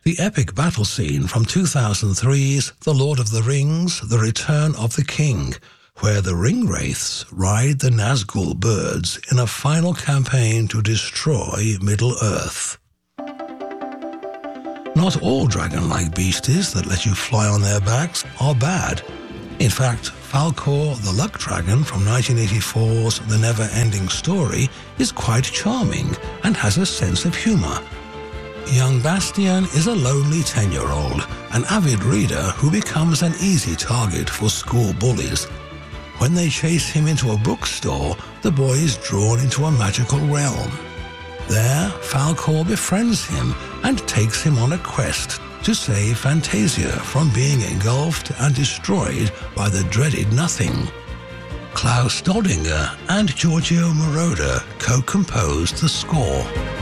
The epic battle scene from 2003's The Lord of the Rings, The Return of the King, where the Ringwraiths ride the Nazgul birds in a final campaign to destroy Middle-earth. Not all dragon-like beasties that let you fly on their backs are bad. In fact, Falkor the Luck Dragon from 1984's The Never-Ending Story is quite charming and has a sense of humor. Young Bastian is a lonely 10-year-old, an avid reader who becomes an easy target for school bullies. When they chase him into a bookstore, the boy is drawn into a magical realm. There, Falkor befriends him and takes him on a quest to save Fantasia from being engulfed and destroyed by the dreaded Nothing. Klaus Doldinger and Giorgio Moroder co-composed the score.